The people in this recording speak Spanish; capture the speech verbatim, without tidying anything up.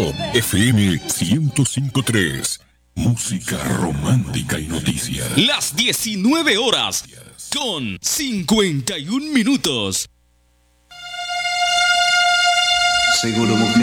Top F M ciento cinco punto tres. Música romántica y noticias. Las diecinueve horas con cincuenta y un minutos. Seguro, mujer.